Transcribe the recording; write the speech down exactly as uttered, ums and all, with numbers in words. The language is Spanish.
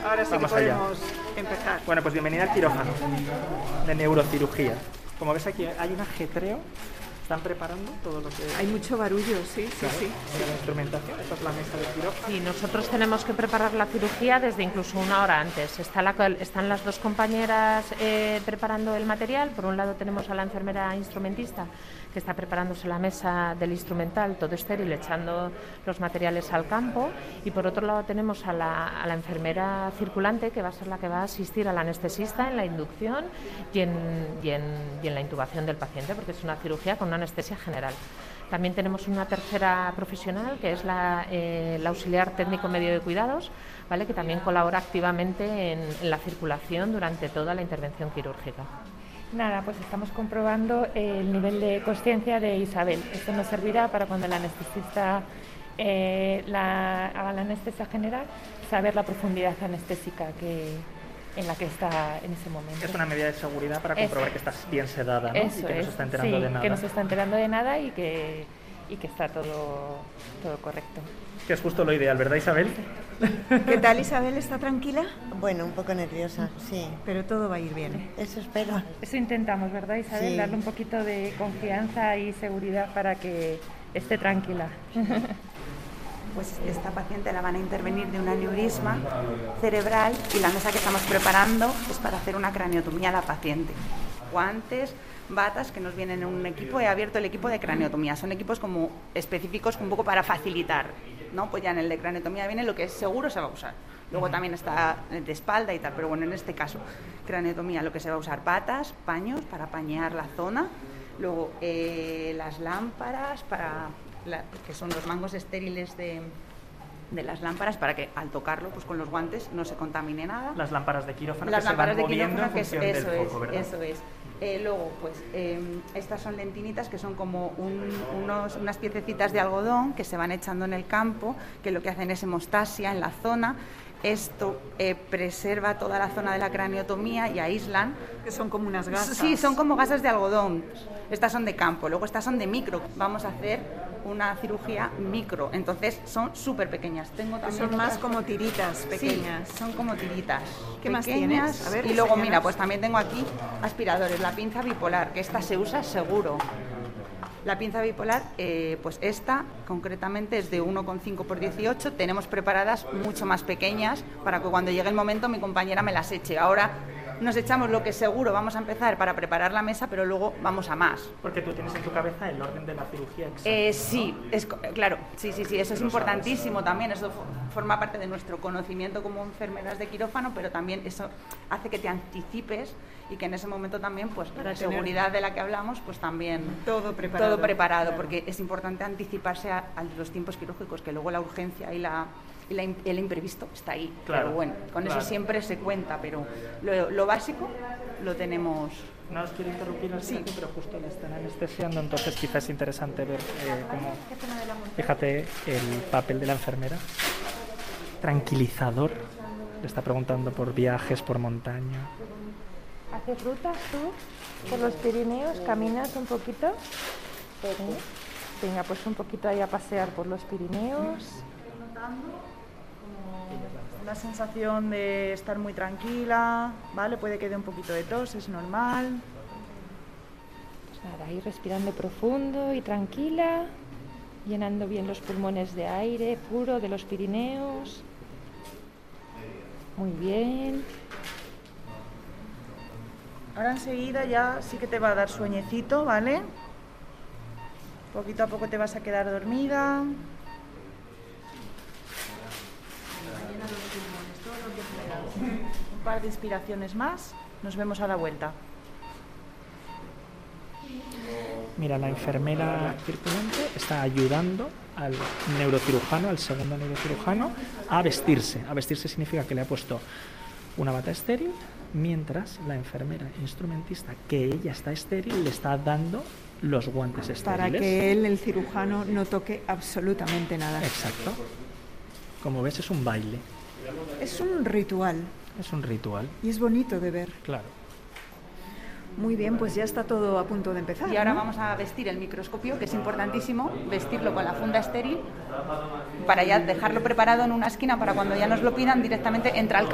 Ahora sí Vamos que allá. podemos empezar. Bueno, pues bienvenida al quirófano de neurocirugía. Como ves aquí hay un ajetreo. Están preparando todo lo que... Hay mucho barullo, sí, sí, Claro, sí. la instrumentación. Esta es la mesa de quirófano. Y nosotros tenemos que preparar la cirugía desde incluso una hora antes. Está la, están las dos compañeras eh, preparando el material. Por un lado tenemos a la enfermera instrumentista que está preparándose la mesa del instrumental, todo estéril, echando los materiales al campo. Y por otro lado tenemos a la, a la enfermera circulante, que va a ser la que va a asistir al anestesista en la inducción y en, y en, y en la intubación del paciente, porque es una cirugía con una anestesia general. También tenemos una tercera profesional, que es la, eh, la auxiliar técnico medio de cuidados, ¿vale?, que también colabora activamente en, en la circulación durante toda la intervención quirúrgica. Nada, pues estamos comprobando el nivel de consciencia de Isabel. Esto nos servirá para cuando el anestesista eh, la, haga la anestesia general, saber la profundidad anestésica que, en la que está en ese momento. Es una medida de seguridad para comprobar Eso. que estás bien sedada, ¿no? Eso y que no es, se está enterando sí, de nada. que no se está enterando de nada y que, y que está todo, todo correcto. Que es justo lo ideal, ¿verdad, Isabel? ¿Qué tal, Isabel? ¿Está tranquila? Bueno, un poco nerviosa, sí. Pero todo va a ir bien. Eso espero. Eso intentamos, ¿verdad, Isabel? Sí. Darle un poquito de confianza y seguridad para que esté tranquila. Pues esta paciente la van a intervenir de un aneurisma cerebral y la mesa que estamos preparando es para hacer una craniotomía a la paciente. Guantes, batas que nos vienen en un equipo. He abierto el equipo de craniotomía. Son equipos como específicos un poco para facilitar, ¿no? Pues ya en el de craniotomía viene lo que seguro se va a usar. Luego también está el de espalda y tal, pero bueno, en este caso, craniotomía, lo que se va a usar: batas, paños para pañear la zona, luego eh, las lámparas para... La, que son los mangos estériles de, de las lámparas, para que al tocarlo, pues con los guantes no se contamine nada. Las lámparas de quirófano Las que se van lámparas de moviendo quirófano, en que es, función eso del es, foco, ¿verdad? eso es. Eh, luego, pues eh, estas son lentinitas que son como un, unos, unas piececitas de algodón que se van echando en el campo, que lo que hacen es hemostasia en la zona. Esto eh, preserva toda la zona de la craniotomía y aíslan. Que son como unas gasas. Sí, son como gasas de algodón. Estas son de campo, luego estas son de micro. Vamos a hacer una cirugía micro, entonces son súper pequeñas. Tengo Que también son más otras- como tiritas pequeñas. Sí, son como tiritas. ¿Qué más pequeñas. tienes? A ver, y luego, enséñanos. mira, pues también tengo aquí aspiradores, la pinza bipolar, que esta se usa seguro. La pinza bipolar, eh, pues esta concretamente es de uno coma cinco por dieciocho. Tenemos preparadas mucho más pequeñas para que cuando llegue el momento mi compañera me las eche. Ahora nos echamos lo que seguro vamos a empezar para preparar la mesa, pero luego vamos a más. Porque tú tienes en tu cabeza el orden de la cirugía exacto. Eh, sí, es, co- claro, sí, sí, sí, eso es importantísimo también, eso fo- forma parte de nuestro conocimiento como enfermeras de quirófano, pero también eso hace que te anticipes y que en ese momento también, pues Para la tener- seguridad de la que hablamos, pues también Todo preparado. todo preparado, Claro. porque es importante anticiparse a, a los tiempos quirúrgicos, que luego la urgencia y la y la im- el imprevisto está ahí. Claro, Pero bueno, con claro. eso siempre se cuenta, pero lo, lo básico lo tenemos. No os quiero interrumpir, no Sí. sé, pero justo le están anestesiando, entonces quizás es interesante ver eh, cómo... Fíjate el papel de la enfermera. Tranquilizador. Le está preguntando por viajes por montaña. ¿Haces rutas tú por los Pirineos? ¿Caminas un poquito? ¿Sí? Venga, pues un poquito ahí a pasear por los Pirineos. Una sensación de estar muy tranquila, ¿vale? Puede que dé un poquito de tos, es normal. Pues nada, ahí respirando profundo y tranquila, llenando bien los pulmones de aire puro de los Pirineos. Muy bien. Ahora enseguida ya sí que te va a dar sueñecito, ¿vale? Poquito a poco te vas a quedar dormida. Un par de inspiraciones más. Nos vemos a la vuelta. Mira, la enfermera circulante está ayudando al neurocirujano, al segundo neurocirujano, a vestirse. A vestirse significa que le ha puesto una bata estéril, mientras la enfermera instrumentista, que ella está estéril, le está dando los guantes estériles. Para que él, el cirujano, no toque absolutamente nada. Exacto. Como ves, es un baile, Es un ritual es un ritual, y es bonito de ver. claro. Muy bien, pues ya está todo a punto de empezar. Y ahora ¿no? vamos a vestir el microscopio, que es importantísimo, vestirlo con la funda estéril para ya dejarlo preparado en una esquina para cuando ya nos lo pidan directamente entra al